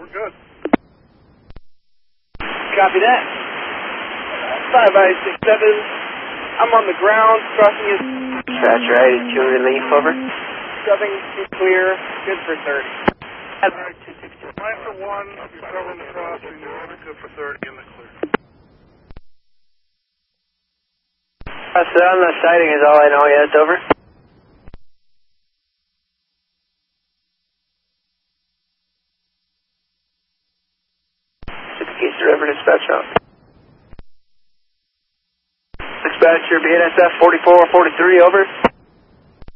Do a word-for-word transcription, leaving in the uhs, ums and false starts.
we're good. Copy that. five I six seven, I'm on the ground, crossing his... Dispatcher, I eighty-two relief, over. Shoving, clear, good for thirty. Alright, nine for one, you're covering the crossing, you're good for thirty in the clear. Uh, so on the sighting is all I know yet, over. East River dispatch out. Dispatcher, B N S F forty-four forty-three, over.